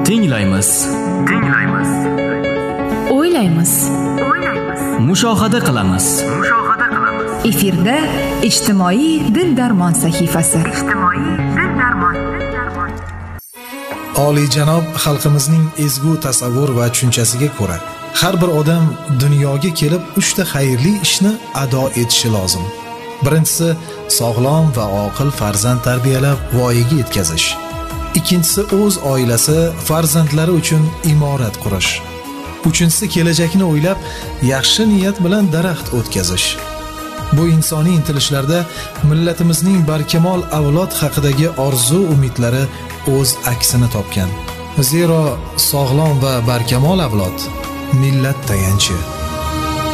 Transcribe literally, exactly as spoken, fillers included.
Tinglaymiz. Tinglaymiz. O'ylaymiz. O'ylaymiz. Mushohada qilamiz. Mushohada qilamiz. Efirda ijtimoiy dil darmon sahifasi. Ijtimoiy dil darmon. Oliyjanob xalqimizning ezgu tasavvur va tushunchasiga ko'ra, har bir odam dunyoga kelib uchta xayrli ishni ado etishi lozim. Birinchisi, sog'lom va oqil farzand tarbiyalab voyaga yetkazish. Ikkinchisi, o'z oilasi, farzandlari uchun imorat qurish. Uchinchisi, kelajakni o'ylab, yaxshi niyat bilan daraxt o'tkazish. Bu insoniy intilishlarda millatimizning barkamol avlod haqidagi orzu-umidlari o'z aksini topgan. Zero sog'lom va barkamol avlod millat tayanchi.